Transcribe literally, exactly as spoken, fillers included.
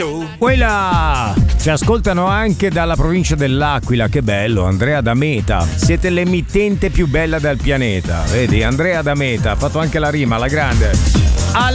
Quella! Ci ascoltano anche dalla provincia dell'Aquila, che bello, Andrea da Meta. Siete l'emittente più bella del pianeta. Vedi, Andrea da Meta, ha fatto anche la rima, alla grande.